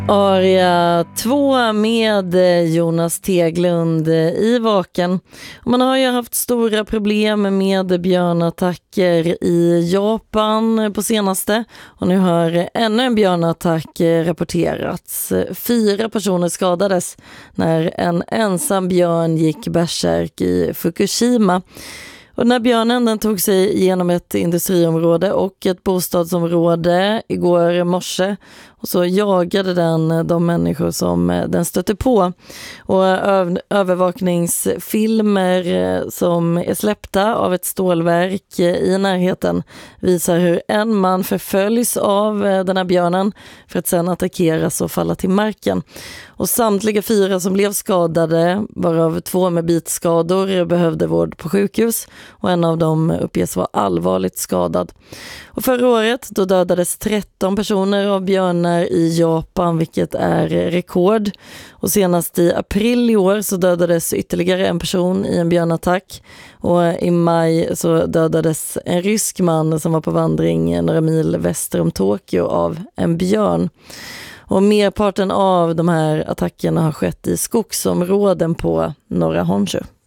Aria 2 med Jonas Teglund i Vaken. Man har ju haft stora problem med björnattacker i Japan på senaste, och nu har ännu en björnattack rapporterats. 4 personer skadades när en ensam björn gick bärsärk i Fukushima. Och den här björnen, den tog sig genom ett industriområde och ett bostadsområde igår morse, och så jagade den de människor som den stötte på. Och övervakningsfilmer som är släppta av ett stålverk i närheten visar hur en man förföljs av den här björnen för att sedan attackeras och falla till marken. Och samtliga 4 som blev skadade, varav 2 med bitskador, behövde vård på sjukhus, och en av dem uppges vara allvarligt skadad. Och förra året då dödades 13 personer av björnar i Japan, vilket är rekord. Och senast i april i år så dödades ytterligare en person i en björnattack. Och i maj så dödades en rysk man som var på vandring några mil väster om Tokyo av en björn. Och merparten av de här attackerna har skett i skogsområden på norra Honshu.